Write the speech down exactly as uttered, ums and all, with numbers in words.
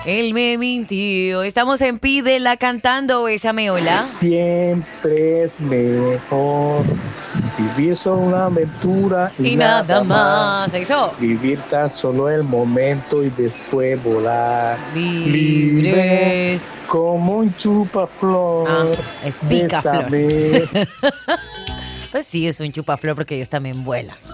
Él me mintió. Estamos en Pídela cantando Bésame Hola. Siempre es mejor vivir solo una aventura y, Y nada, nada más. más. Eso. Vivir tan solo el momento y después volar. Libres. Como un chupaflor. Ah, es picaflor. Bésame. Pues sí, es un chupaflor porque ellos también vuelan.